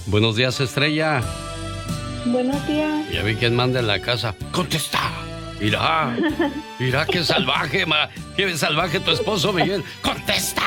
Buenos días, Estrella. Buenos días. Ya vi quién manda en la casa. ¡Contesta! Mira qué salvaje, qué salvaje tu esposo, Miguel. ¡Contesta!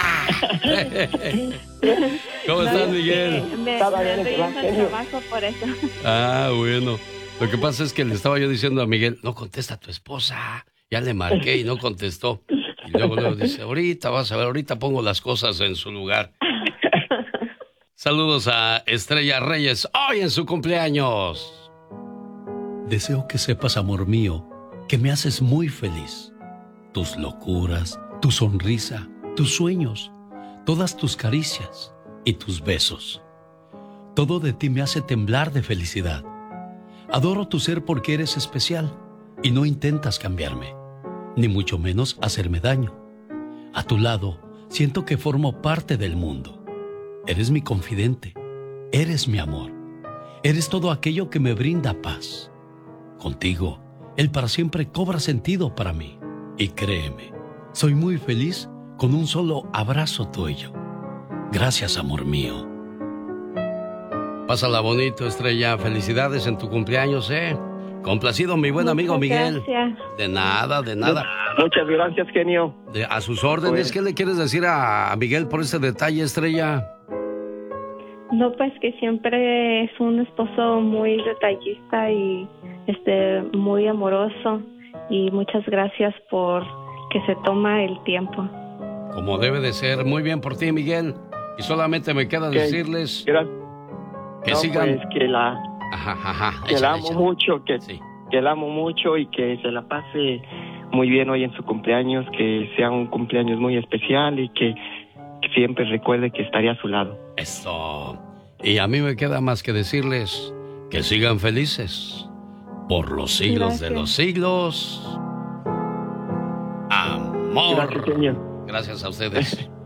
¿Cómo estás, Miguel? Estaba bien el trabajo por eso. Ah, bueno. Lo que pasa es que le estaba yo diciendo a Miguel, no contesta a tu esposa. Ya le marqué y no contestó. Y luego dice, ahorita vas a ver, ahorita pongo las cosas en su lugar. Saludos a Estrella Reyes, hoy en su cumpleaños. Deseo que sepas, amor mío, que me haces muy feliz. Tus locuras, tu sonrisa, tus sueños, todas tus caricias y tus besos. Todo de ti me hace temblar de felicidad. Adoro tu ser porque eres especial y no intentas cambiarme, ni mucho menos hacerme daño. A tu lado, siento que formo parte del mundo. Eres mi confidente, eres mi amor, eres todo aquello que me brinda paz. Contigo, el para siempre cobra sentido para mí. Y créeme, soy muy feliz con un solo abrazo tuyo. Gracias, amor mío. Pásala bonito, Estrella. Felicidades en tu cumpleaños, ¿eh? Complacido, mi buen amigo Miguel. Gracias. De nada, de nada. Muchas gracias, genio. A sus órdenes, Pues, ¿qué le quieres decir a Miguel por este detalle, Estrella? No, pues que siempre es un esposo muy detallista y muy amoroso, y muchas gracias por que se toma el tiempo. Como debe de ser. Muy bien por ti, Miguel. Y solamente me queda decirles que sigan. Pues que la amo mucho, que la amo mucho y que se la pase muy bien hoy en su cumpleaños, que sea un cumpleaños muy especial y que siempre recuerde que estaré a su lado. Eso. Y a mí me queda más que decirles que sigan felices por los siglos de los siglos. Amor. Gracias, genio. Gracias a ustedes.